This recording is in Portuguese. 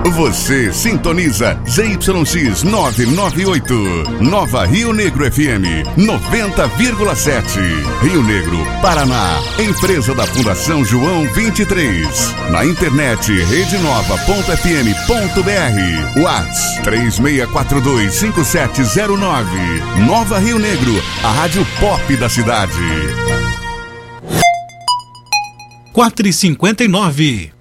Você sintoniza ZYX 998, Nova Rio Negro FM 90,7. Rio Negro, Paraná. Empresa da Fundação João 23. Na internet redenova.fm.br. Whats 36425709. Nova Rio Negro, a rádio pop da cidade. 4h59.